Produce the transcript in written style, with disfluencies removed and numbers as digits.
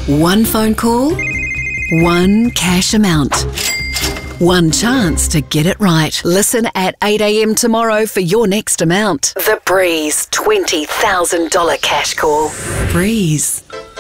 One phone call, one cash amount. One chance to get it right. Listen at 8 a.m. tomorrow for your next amount. The Breeze $20,000 cash call. Breeze.